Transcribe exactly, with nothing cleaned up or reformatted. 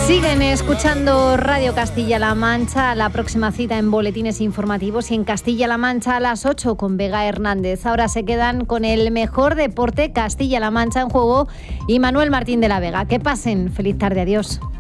Siguen escuchando Radio Castilla-La Mancha. La próxima cita en boletines informativos y en Castilla-La Mancha a las ocho con Vega Hernández. Ahora se quedan con el mejor deporte, Castilla-La Mancha en juego y Manuel Martín de la Vega. Que pasen. Feliz tarde. Adiós.